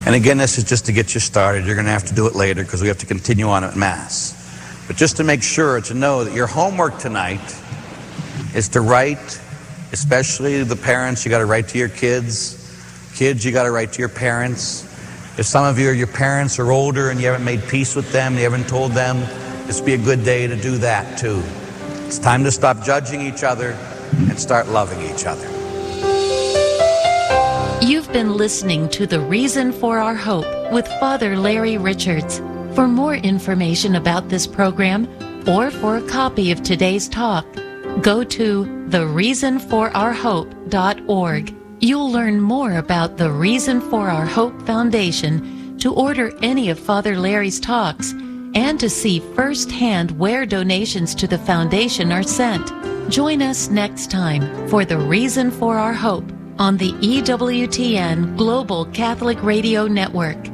And again, this is just to get you started. You're going to have to do it later because we have to continue on at Mass. But just to make sure to know that your homework tonight is to write, especially the parents, you got to write to your kids. Kids, you got to write to your parents. If some of you, your parents are older and you haven't made peace with them, you haven't told them, this would be a good day to do that too. It's time to stop judging each other and start loving each other. You've been listening to The Reason for Our Hope with Father Larry Richards. For more information about this program or for a copy of today's talk, go to thereasonforourhope.org. You'll learn more about the Reason for Our Hope Foundation, to order any of Father Larry's talks, and to see firsthand where donations to the foundation are sent. Join us next time for The Reason for Our Hope on the EWTN Global Catholic Radio Network.